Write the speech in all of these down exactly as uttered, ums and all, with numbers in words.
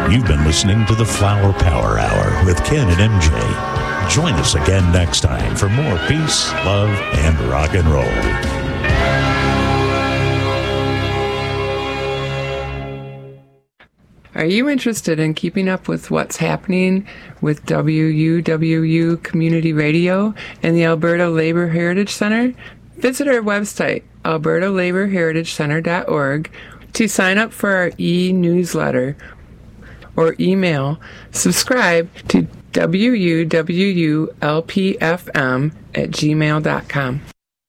You've been listening to the Flower Power Hour with Ken and M J. Join us again next time for more peace, love, and rock and roll. Are you interested in keeping up with what's happening with W U W U Community Radio and the Alberta Labour Heritage Centre? Visit our website, alberta labor heritage center dot org, to sign up for our e-newsletter or email subscribe to W U W U L P F M at gmail dot com.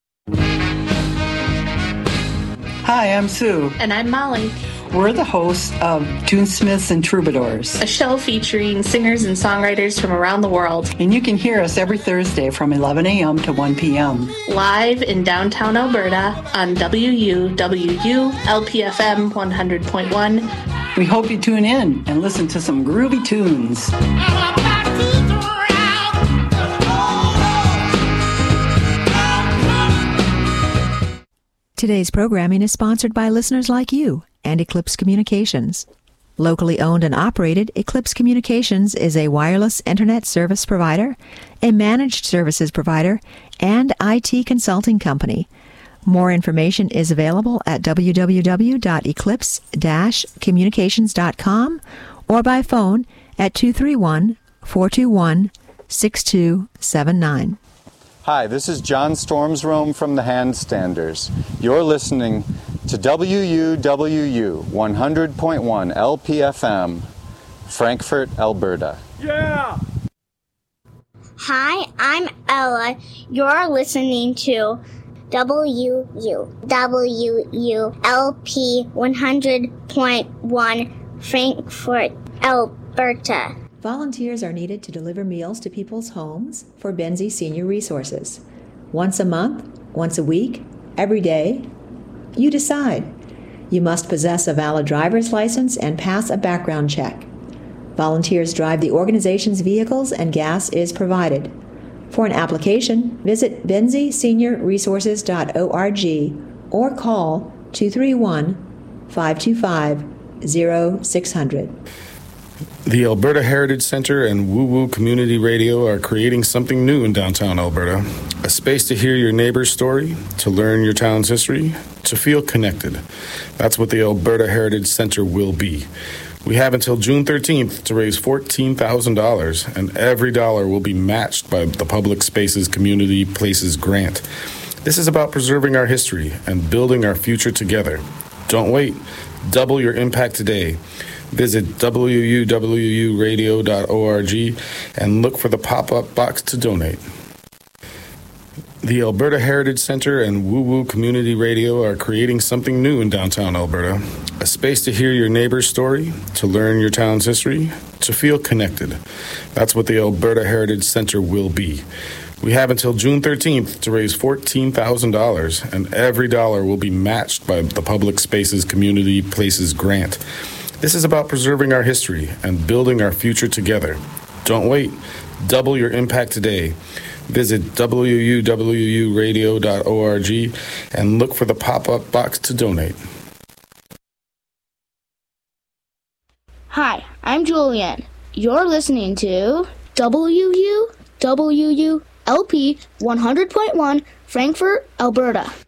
Hi, I'm Sue. And I'm Molly. We're the hosts of Tunesmiths and Troubadours, a show featuring singers and songwriters from around the world. And you can hear us every Thursday from eleven a.m. to one p.m. live in downtown Alberta on W U W U L P F M one hundred point one. We hope you tune in and listen to some groovy tunes. Today's programming is sponsored by listeners like you and Eclipse Communications. Locally owned and operated, Eclipse Communications is a wireless internet service provider, a managed services provider, and I T consulting company. More information is available at w w w dot eclipse dash communications dot com or by phone at two three one, four two one, six two seven nine. Hi, this is John Stormsrome from the Handstanders. You're listening to W U W U one hundred point one L P F M, Frankfurt, Alberta. Yeah! Hi, I'm Ella. You're listening to W U W U L P one hundred point one, Frankfurt, Alberta. Volunteers are needed to deliver meals to people's homes for Benzie Senior Resources. Once a month, once a week, every day. You decide. You must possess a valid driver's license and pass a background check. Volunteers drive the organization's vehicles and gas is provided. For an application, visit benzie senior resources dot org or call two three one, five two five, zero six zero zero. The Alberta Heritage Centre and Woo Woo Community Radio are creating something new in downtown Alberta. A space to hear your neighbor's story, to learn your town's history, to feel connected. That's what the Alberta Heritage Centre will be. We have until June thirteenth to raise fourteen thousand dollars, and every dollar will be matched by the Public Spaces Community Places Grant. This is about preserving our history and building our future together. Don't wait. Double your impact today. Visit w u w u radio dot org and look for the pop-up box to donate. The Alberta Heritage Centre and Woo Woo Community Radio are creating something new in downtown Alberta. A space to hear your neighbor's story, to learn your town's history, to feel connected. That's what the Alberta Heritage Centre will be. We have until June thirteenth to raise fourteen thousand dollars, and every dollar will be matched by the Public Spaces Community Places Grant. This is about preserving our history and building our future together. Don't wait. Double your impact today. Visit w u w u radio dot org and look for the pop-up box to donate. Hi, I'm Julian. You're listening to W U W U L P one hundred point one, Frankfurt, Alberta.